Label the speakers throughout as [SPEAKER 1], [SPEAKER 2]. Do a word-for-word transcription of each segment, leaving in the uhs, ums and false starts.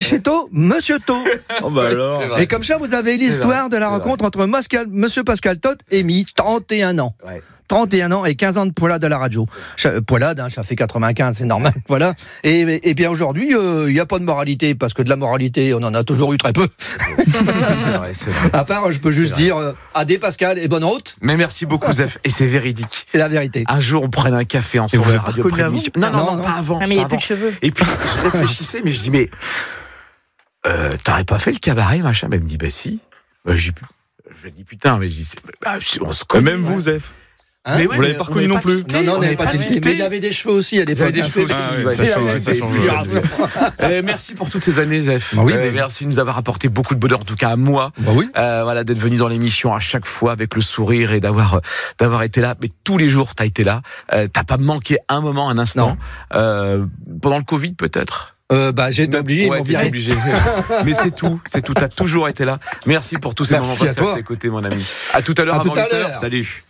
[SPEAKER 1] chez Tau, Monsieur Tau.
[SPEAKER 2] Oh bah alors.
[SPEAKER 1] Et comme ça, vous avez l'histoire de la rencontre entre Pascal, Monsieur Pascal Tot et Mi, trente et un ans. Ouais. trente et un ans et quinze ans de poilade à la radio. Poilade, hein, ça fait quatre-vingt-quinze, c'est normal. Voilà. Et, et bien aujourd'hui, il euh, n'y a pas de moralité, parce que de la moralité, on en a toujours eu très peu.
[SPEAKER 2] C'est vrai, c'est vrai.
[SPEAKER 1] À part, je peux juste dire, euh, adé Pascal et bonne route.
[SPEAKER 2] Mais merci beaucoup, Zef. Et c'est véridique.
[SPEAKER 1] C'est la vérité.
[SPEAKER 2] Un jour, on prenne un café ensemble.
[SPEAKER 3] Et vous
[SPEAKER 2] à la
[SPEAKER 3] êtes
[SPEAKER 2] radio
[SPEAKER 3] pas connu
[SPEAKER 2] prémission. Non, non, non, non, pas avant.
[SPEAKER 4] Ah, mais il n'y a
[SPEAKER 2] avant.
[SPEAKER 4] plus de cheveux.
[SPEAKER 2] Et puis, je réfléchissais, mais je dis, mais, euh, t'aurais pas fait le cabaret, machin? Ben, elle me dit, bah si. Bah, j'ai, je lui dis, putain, mais je dis, bah, on se connaît.
[SPEAKER 3] Même vous, Zef.
[SPEAKER 1] Hein
[SPEAKER 2] mais
[SPEAKER 3] vous
[SPEAKER 2] ouais,
[SPEAKER 3] l'avez pas reconnu non plus.
[SPEAKER 1] Non, non, on n'avait pas tilté. Mais il avait des cheveux aussi à l'époque.
[SPEAKER 2] Il avait des cheveux aussi.
[SPEAKER 3] Ah, ouais,
[SPEAKER 2] ouais,
[SPEAKER 3] ça
[SPEAKER 2] ouais,
[SPEAKER 3] change,
[SPEAKER 2] ouais,
[SPEAKER 3] ça
[SPEAKER 2] ouais,
[SPEAKER 3] change.
[SPEAKER 2] ouais. Euh, merci pour toutes ces années, Zef.
[SPEAKER 1] Bah oui,
[SPEAKER 2] euh,
[SPEAKER 1] mais...
[SPEAKER 2] Merci de nous avoir apporté beaucoup de bonheur, en tout cas à moi.
[SPEAKER 1] Bah oui.
[SPEAKER 2] Euh, voilà, d'être venu dans l'émission à chaque fois avec le sourire et d'avoir d'avoir été là. Mais tous les jours, t'as été là. Euh, t'as pas manqué un moment, un instant. Euh, pendant le Covid, peut-être.
[SPEAKER 1] Euh, bah, j'ai été obligé, ils
[SPEAKER 2] ouais,
[SPEAKER 1] m'ont viré.
[SPEAKER 2] obligé. Mais c'est tout, c'est tout. T'as toujours été là. Merci pour tous ces
[SPEAKER 1] Merci
[SPEAKER 2] moments passés
[SPEAKER 1] à toi.
[SPEAKER 2] à tes côtés, mon ami. À tout à l'heure.
[SPEAKER 1] À
[SPEAKER 2] avant
[SPEAKER 1] tout à
[SPEAKER 2] huit heures.
[SPEAKER 1] l'heure.
[SPEAKER 2] Salut.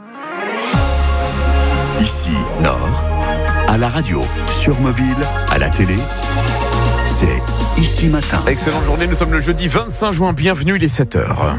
[SPEAKER 5] Ici, Nord, à la radio, sur mobile, à la télé, c'est Ici Matin.
[SPEAKER 2] Excellente journée, nous sommes le jeudi vingt-cinq juin, bienvenue, il est sept heures.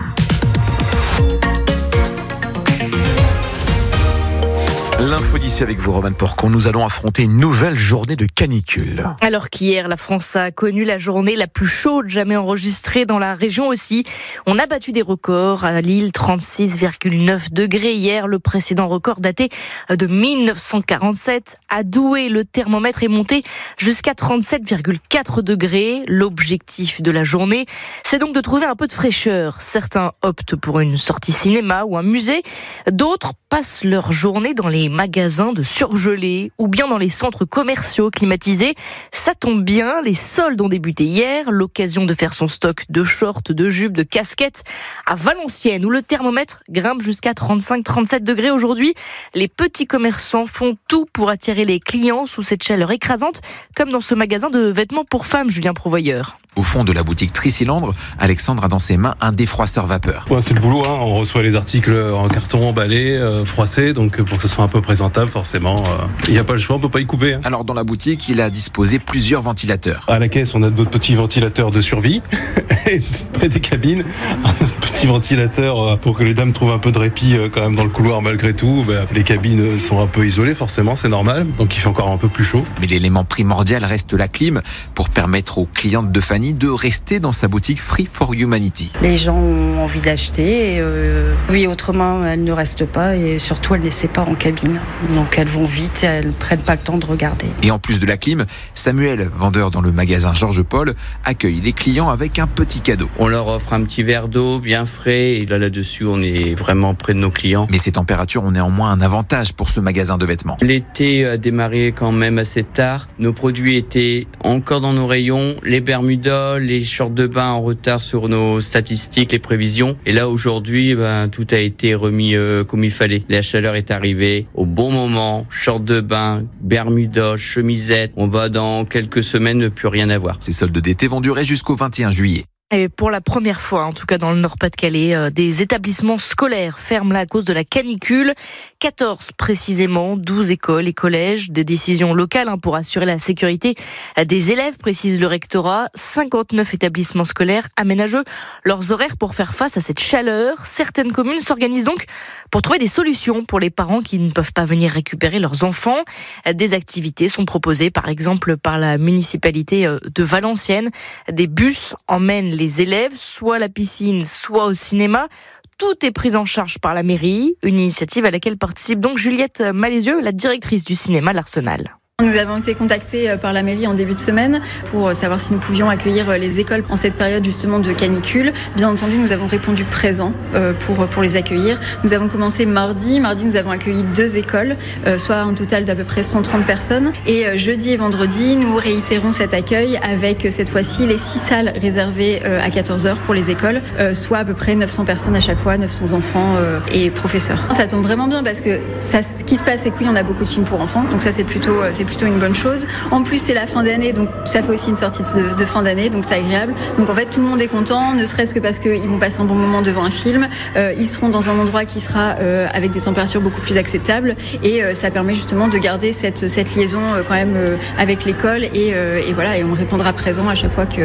[SPEAKER 2] L'info d'ici avec vous, Romane Porcon. Nous allons affronter une nouvelle journée de canicule.
[SPEAKER 4] Alors qu'hier, la France a connu la journée la plus chaude jamais enregistrée dans la région aussi. On a battu des records à Lille, trente-six virgule neuf degrés hier. Le précédent record daté de mille neuf cent quarante-sept. À Douai, le thermomètre est monté jusqu'à trente-sept virgule quatre degrés. L'objectif de la journée, c'est donc de trouver un peu de fraîcheur. Certains optent pour une sortie cinéma ou un musée. D'autres passent leur journée dans les magasins de surgelés ou bien dans les centres commerciaux climatisés. Ça tombe bien, les soldes ont débuté hier, l'occasion de faire son stock de shorts, de jupes, de casquettes à Valenciennes où le thermomètre grimpe jusqu'à trente-cinq trente-sept degrés aujourd'hui. Les petits commerçants font tout pour attirer les clients sous cette chaleur écrasante, comme dans ce magasin de vêtements pour femmes, Julien Provoyeur.
[SPEAKER 6] Au fond de la boutique Tricylindre, Alexandre a dans ses mains un défroisseur vapeur.
[SPEAKER 7] Ouais, c'est le boulot, hein. On reçoit les articles en carton emballé, euh, froissé, donc pour que ce soit un peu présentable, forcément, il euh, n'y a pas le choix, on peut pas y couper. Hein.
[SPEAKER 6] Alors dans la boutique, il a disposé plusieurs ventilateurs.
[SPEAKER 7] À la caisse, on a d'autres petits ventilateurs de survie, et près des cabines, un autre petit ventilateur euh, pour que les dames trouvent un peu de répit euh, quand même dans le couloir malgré tout. Ben, les cabines sont un peu isolées, forcément, c'est normal, donc il fait encore un peu plus chaud.
[SPEAKER 6] Mais l'élément primordial reste la clim pour permettre aux clientes de Fanny de rester dans sa boutique Free for Humanity.
[SPEAKER 8] Les gens ont envie d'acheter, et euh, oui, autrement elles ne restent pas et surtout elles ne les séparent en cabine. Donc elles vont vite, elles ne prennent pas le temps de regarder.
[SPEAKER 6] Et en plus de la clim, Samuel, vendeur dans le magasin Georges Paul, accueille les clients avec un petit cadeau.
[SPEAKER 9] On leur offre un petit verre d'eau bien frais et là là-dessus on est vraiment près de nos clients.
[SPEAKER 6] Mais ces températures ont néanmoins un avantage pour ce magasin de vêtements.
[SPEAKER 9] L'été a démarré quand même assez tard. Nos produits étaient encore dans nos rayons, les Bermudas, les shorts de bain en retard sur nos statistiques, les prévisions. Et là aujourd'hui, ben, tout a été remis euh, comme il fallait. La chaleur est arrivée au bon moment. Shorts de bain, Bermudas, chemisettes. On va dans quelques semaines ne plus rien avoir.
[SPEAKER 6] Ces soldes d'été vont durer jusqu'au vingt et un juillet.
[SPEAKER 4] Et pour la première fois, en tout cas dans le Nord-Pas-de-Calais, euh, des établissements scolaires ferment là à cause de la canicule. quatorze précisément, douze écoles et collèges. Des décisions locales hein, pour assurer la sécurité des élèves, précise le rectorat. cinquante-neuf établissements scolaires aménagent leurs horaires pour faire face à cette chaleur. Certaines communes s'organisent donc pour trouver des solutions pour les parents qui ne peuvent pas venir récupérer leurs enfants. Des activités sont proposées par exemple par la municipalité de Valenciennes. Des bus emmènent les élèves, soit à la piscine, soit au cinéma. Tout est pris en charge par la mairie, une initiative à laquelle participe donc Juliette Malézieux, la directrice du cinéma L'Arsenal.
[SPEAKER 10] Nous avons été contactés par la mairie en début de semaine pour savoir si nous pouvions accueillir les écoles en cette période justement de canicule. Bien entendu, nous avons répondu présent pour, pour les accueillir. Nous avons commencé mardi. Mardi, nous avons accueilli deux écoles, soit un total d'à peu près cent trente personnes. Et jeudi et vendredi, nous réitérons cet accueil avec cette fois-ci les six salles réservées à quatorze heures pour les écoles, soit à peu près neuf cents personnes à chaque fois, neuf cents enfants et professeurs. Ça tombe vraiment bien parce que ça, ce qui se passe, c'est que oui, on a beaucoup de films pour enfants. Donc ça, c'est plutôt, c'est plutôt une bonne chose. En plus, c'est la fin d'année, donc ça fait aussi une sortie de, de fin d'année, donc c'est agréable. Donc en fait, tout le monde est content, ne serait-ce que parce qu'ils vont passer un bon moment devant un film. Euh, ils seront dans un endroit qui sera euh, avec des températures beaucoup plus acceptables et euh, ça permet justement de garder cette, cette liaison euh, quand même euh, avec l'école et, euh, et voilà, et on répondra présent à chaque fois que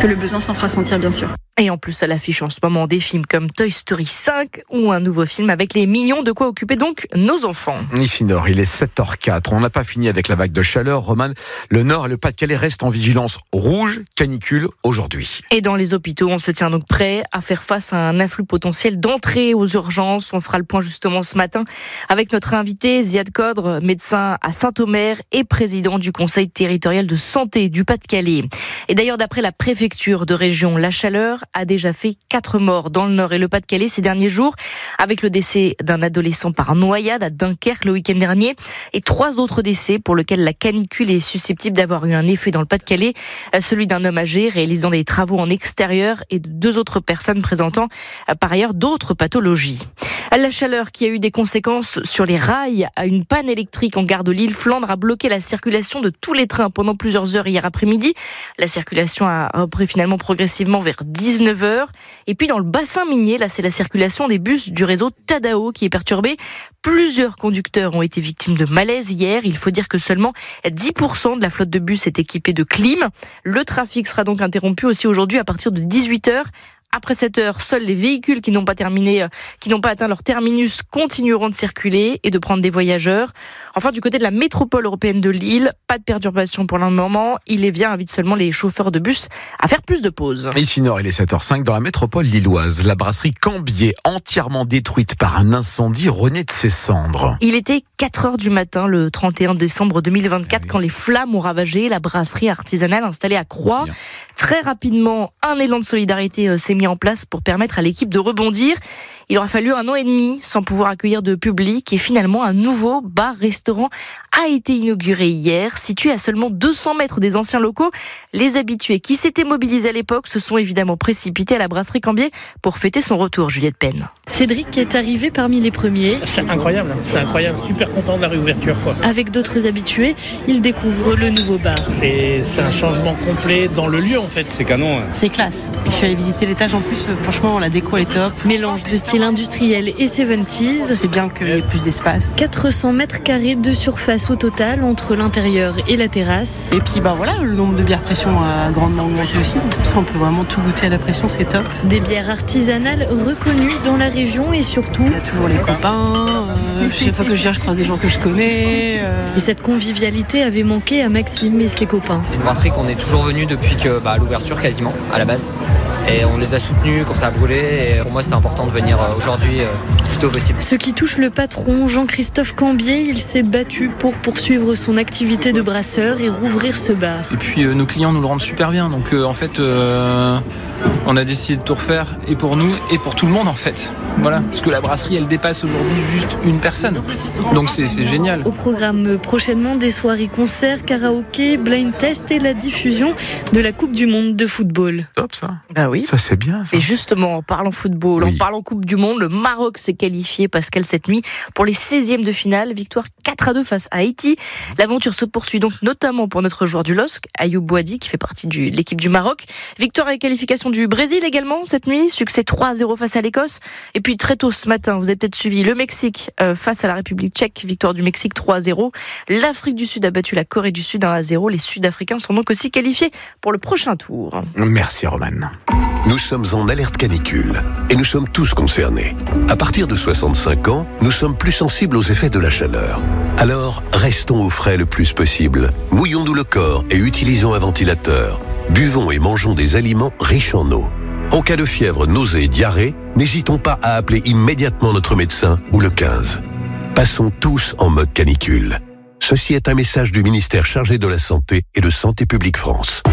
[SPEAKER 10] que le besoin s'en fera sentir bien sûr.
[SPEAKER 4] Et en plus, à l'affiche en ce moment des films comme Toy Story cinq ou un nouveau film avec les mignons, de quoi occuper donc nos enfants.
[SPEAKER 2] Ici Nord, il est sept heures quatre. On n'a pas fini avec la vague de chaleur. Roman, le Nord et le Pas-de-Calais restent en vigilance rouge, canicule aujourd'hui.
[SPEAKER 4] Et dans les hôpitaux, on se tient donc prêt à faire face à un afflux potentiel d'entrée aux urgences. On fera le point justement ce matin avec notre invité Ziad Kodre, médecin à Saint-Omer et président du Conseil territorial de santé du Pas-de-Calais. Et d'ailleurs, d'après la préfecture de région, la chaleur a déjà fait quatre morts dans le Nord et le Pas-de-Calais ces derniers jours, avec le décès d'un adolescent par noyade à Dunkerque le week-end dernier et trois autres décès pour lesquels la canicule est susceptible d'avoir eu un effet dans le Pas-de-Calais, celui d'un homme âgé réalisant des travaux en extérieur et de deux autres personnes présentant par ailleurs d'autres pathologies. La chaleur qui a eu des conséquences sur les rails, à une panne électrique en gare de Lille-Flandre a bloqué la circulation de tous les trains pendant plusieurs heures hier après-midi. La circulation a repris finalement progressivement vers dix-neuf heures. Et puis dans le bassin minier, là c'est la circulation des bus du réseau Tadao qui est perturbée. Plusieurs conducteurs ont été victimes de malaise hier. Il faut dire que seulement dix pour cent de la flotte de bus est équipée de clim. Le trafic sera donc interrompu aussi aujourd'hui à partir de dix-huit heures. Après cette heure, seuls les véhicules qui n'ont pas terminé, qui n'ont pas atteint leur terminus continueront de circuler et de prendre des voyageurs. Enfin, du côté de la métropole européenne de Lille, pas de perturbation pour le moment. Il est bien invite seulement les chauffeurs de bus à faire plus de pauses.
[SPEAKER 2] Ici Nord, il est sept heures cinq dans la métropole lilloise. La brasserie Cambier, entièrement détruite par un incendie, renaît de ses cendres.
[SPEAKER 4] Il était quatre heures du matin le trente et un décembre deux mille vingt-quatre, oui, quand les flammes ont ravagé la brasserie artisanale installée à Croix. Bien. Très rapidement, un élan de solidarité s'est mis en place pour permettre à l'équipe de rebondir. Il aura fallu un an et demi sans pouvoir accueillir de public et finalement un nouveau bar-restaurant a été inauguré hier, situé à seulement deux cents mètres des anciens locaux. Les habitués qui s'étaient mobilisés à l'époque se sont évidemment précipités à la brasserie Cambier pour fêter son retour. Juliette Penn.
[SPEAKER 3] Cédric est arrivé parmi les premiers.
[SPEAKER 11] C'est incroyable, c'est incroyable, super content de la réouverture, quoi.
[SPEAKER 3] Avec d'autres habitués, il découvre le nouveau bar.
[SPEAKER 11] C'est, c'est un changement complet dans le lieu en fait.
[SPEAKER 12] C'est canon. Hein.
[SPEAKER 13] C'est classe. Je suis allée visiter l'étage en plus, franchement la déco elle est top.
[SPEAKER 3] Mélange de style industriel et soixante-dix.
[SPEAKER 13] C'est bien qu'il y ait plus d'espace.
[SPEAKER 3] quatre cents mètres carrés de surface au total entre l'intérieur et la terrasse.
[SPEAKER 13] Et puis bah voilà, le nombre de bières pression a grandement augmenté aussi. Donc comme ça on peut vraiment tout goûter à la pression, c'est top.
[SPEAKER 3] Des bières artisanales reconnues dans la région et surtout...
[SPEAKER 13] Il y a toujours les copains, euh, chaque fois que je viens je croise des gens que je connais. Euh...
[SPEAKER 3] Et cette convivialité avait manqué à Maxime et ses copains.
[SPEAKER 14] C'est une brasserie qu'on est toujours venu depuis que, bah, l'ouverture quasiment, à la base. Et on les a soutenus quand ça a brûlé. Et pour moi, c'était important de venir aujourd'hui euh, le plus tôt possible.
[SPEAKER 3] Ce qui touche le patron, Jean-Christophe Cambier, il s'est battu pour poursuivre son activité de brasseur et rouvrir ce bar.
[SPEAKER 15] Et puis euh, nos clients nous le rendent super bien. Donc euh, en fait, euh, on a décidé de tout refaire et pour nous et pour tout le monde en fait. Voilà, parce que la brasserie, elle dépasse aujourd'hui juste une personne. Donc c'est, c'est génial.
[SPEAKER 3] Au programme prochainement, des soirées concerts, karaoké, blind test et la diffusion de la Coupe du Monde de football.
[SPEAKER 2] Top ça.
[SPEAKER 4] Bah oui.
[SPEAKER 2] Ça c'est bien. Ça.
[SPEAKER 4] Et justement, en parlant football,
[SPEAKER 2] oui.
[SPEAKER 4] en parlant Coupe du Monde, le Maroc s'est qualifié, Pascal, cette nuit pour les seizièmes de finale. Victoire quatre à deux face à Haïti. L'aventure se poursuit donc notamment pour notre joueur du L O S C, Ayoub Boadi, qui fait partie de l'équipe du Maroc. Victoire et qualification du Brésil également cette nuit. Succès trois à zéro face à l'Écosse. Et puis très tôt ce matin, vous avez peut-être suivi le Mexique euh, face à la République tchèque. Victoire du Mexique trois à zéro. L'Afrique du Sud a battu la Corée du Sud un à zéro. Les Sud-Africains sont donc aussi qualifiés pour le prochain tour.
[SPEAKER 2] Merci Roman.
[SPEAKER 16] Nous sommes en alerte canicule et nous sommes tous concernés. À partir de soixante-cinq ans, nous sommes plus sensibles aux effets de la chaleur. Alors, restons au frais le plus possible. Mouillons-nous le corps et utilisons un ventilateur. Buvons et mangeons des aliments riches en eau. En cas de fièvre, nausée et diarrhée, n'hésitons pas à appeler immédiatement notre médecin ou le quinze. Passons tous en mode canicule. Ceci est un message du ministère chargé de la Santé et de Santé publique France.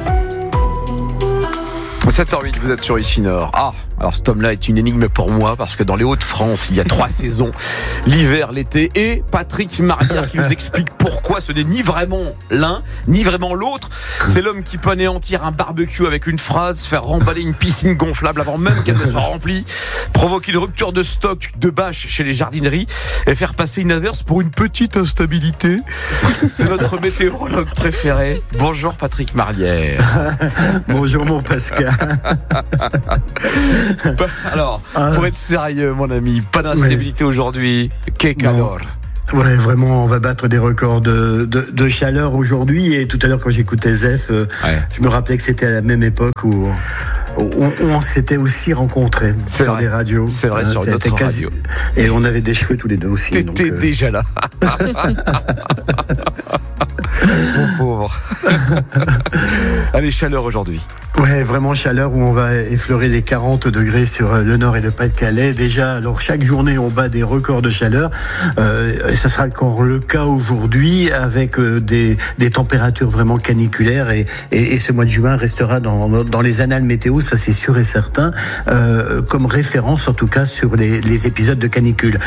[SPEAKER 2] sept heures huit, vous êtes sur Ici Nord. Ah, alors cet homme-là est une énigme pour moi parce que dans les Hauts-de-France, il y a trois saisons, l'hiver, l'été, et Patrick Marlière qui nous explique pourquoi ce n'est ni vraiment l'un, ni vraiment l'autre. C'est l'homme qui peut anéantir un barbecue avec une phrase, faire remballer une piscine gonflable avant même qu'elle ne soit remplie, provoquer une rupture de stock de bâches chez les jardineries et faire passer une averse pour une petite instabilité. C'est notre météorologue préféré. Bonjour Patrick Marlière.
[SPEAKER 17] Bonjour mon Pascal.
[SPEAKER 2] Alors, pour être sérieux, mon ami, pas d'instabilité oui. aujourd'hui. Que calor.
[SPEAKER 17] Ouais, vraiment, on va battre des records de, de, de chaleur aujourd'hui. Et tout à l'heure, quand j'écoutais Zef, euh, ouais. je me rappelais que c'était à la même époque où on, on s'était aussi rencontrés
[SPEAKER 2] c'est
[SPEAKER 17] sur
[SPEAKER 2] vrai.
[SPEAKER 17] des radios.
[SPEAKER 2] C'est vrai, euh, sur notre quasi... radio.
[SPEAKER 17] Et on avait des cheveux tous les deux aussi.
[SPEAKER 2] T'étais donc, euh... déjà là. Mon pauvre. Allez, chaleur aujourd'hui.
[SPEAKER 17] Ouais, vraiment chaleur où on va effleurer les quarante degrés sur le nord et le Pas-de-Calais. Déjà, alors chaque journée, on bat des records de chaleur. Euh, et ça sera encore le cas aujourd'hui avec euh, des, des températures vraiment caniculaires. Et, et, et ce mois de juin restera dans, dans les annales météo, ça c'est sûr et certain, euh, comme référence en tout cas sur les, les épisodes de canicule.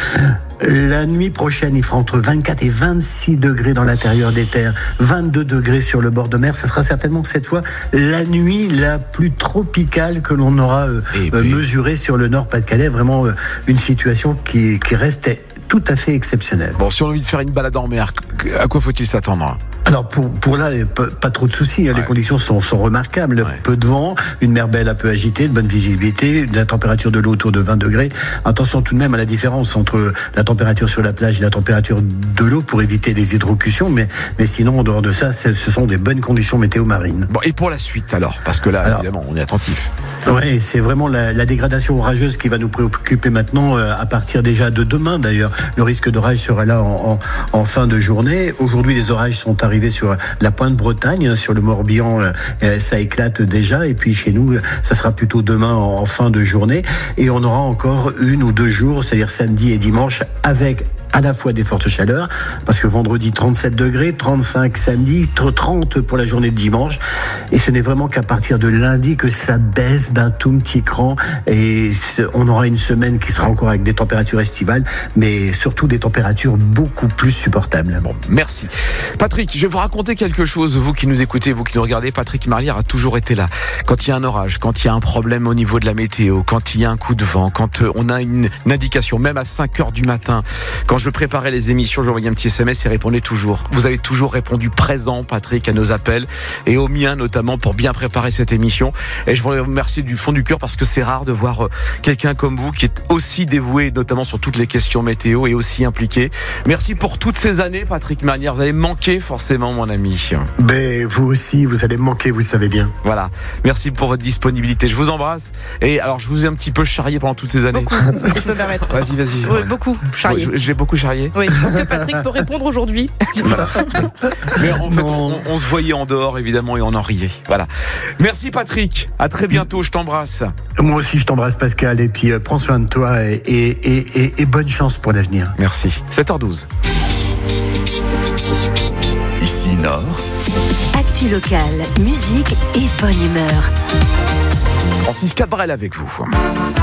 [SPEAKER 17] La nuit prochaine, il fera entre vingt-quatre et vingt-six degrés dans l'intérieur des terres, vingt-deux degrés sur le bord de mer. Ce sera certainement cette fois la nuit la plus tropicale que l'on aura euh, euh, mesurée sur le Nord Pas-de-Calais. Vraiment euh, une situation qui, qui reste tout à fait exceptionnelle.
[SPEAKER 2] Bon, si on a envie de faire une balade en mer, à quoi faut-il s'attendre ?
[SPEAKER 17] Alors pour, pour là, pas, pas trop de soucis, hein. Ouais. Les conditions sont, sont remarquables. Ouais. Peu de vent, une mer belle un peu agitée, de bonne visibilité, la température de l'eau autour de vingt degrés. Attention tout de même à la différence entre la température sur la plage et la température de l'eau pour éviter les hydrocutions, mais, mais sinon en dehors de ça, ce sont des bonnes conditions météo marines.
[SPEAKER 2] Bon, et pour la suite alors, parce que là alors, évidemment on est attentif.
[SPEAKER 17] Oui, c'est vraiment la, la dégradation orageuse qui va nous préoccuper maintenant, euh, à partir déjà de demain d'ailleurs. Le risque d'orage sera là en, en, en fin de journée. Aujourd'hui les orages sont arrivés sur la pointe Bretagne, sur le Morbihan, euh, ça éclate déjà. Et puis chez nous, ça sera plutôt demain en, en fin de journée. Et on aura encore une ou deux jours, c'est-à-dire samedi et dimanche, avec à la fois des fortes chaleurs, parce que vendredi trente-sept degrés, trente-cinq samedi, trente pour la journée de dimanche, et ce n'est vraiment qu'à partir de lundi que ça baisse d'un tout petit cran, et on aura une semaine qui sera encore avec des températures estivales, mais surtout des températures beaucoup plus supportables.
[SPEAKER 2] Bon, merci. Patrick, je vais vous raconter quelque chose, vous qui nous écoutez, vous qui nous regardez. Patrick Marlière a toujours été là. Quand il y a un orage, quand il y a un problème au niveau de la météo, quand il y a un coup de vent, quand on a une, une indication, même à cinq heures du matin, quand je préparais les émissions, j'envoyais un petit S M S et répondait toujours. Vous avez toujours répondu présent, Patrick, à nos appels et aux miens notamment pour bien préparer cette émission. Et je voudrais vous remercier du fond du cœur parce que c'est rare de voir quelqu'un comme vous qui est aussi dévoué, notamment sur toutes les questions météo et aussi impliqué. Merci pour toutes ces années, Patrick Marlière. Vous allez me manquer forcément, mon ami.
[SPEAKER 17] Ben, vous aussi, vous allez me manquer, vous le savez bien.
[SPEAKER 2] Voilà. Merci pour votre disponibilité. Je vous embrasse. Et alors, je vous ai un petit peu charrié pendant toutes ces années.
[SPEAKER 4] Beaucoup, si je peux me permettre.
[SPEAKER 2] Vas-y, vas-y.
[SPEAKER 4] Oui, beaucoup charrié.
[SPEAKER 2] Ouais, j'ai beaucoup charrié.
[SPEAKER 4] Oui, je pense que Patrick peut répondre aujourd'hui.
[SPEAKER 2] Voilà. Mais en fait, on, on se voyait en dehors, évidemment, et on en riait. Voilà. Merci, Patrick. À très bientôt. Je t'embrasse.
[SPEAKER 17] Moi aussi, je t'embrasse, Pascal. Et puis, euh, prends soin de toi et, et, et, et bonne chance pour l'avenir.
[SPEAKER 2] Merci. sept heures douze.
[SPEAKER 5] Ici, Nord.
[SPEAKER 12] Actu locale, musique et bonne humeur.
[SPEAKER 2] Francis Cabrel avec vous.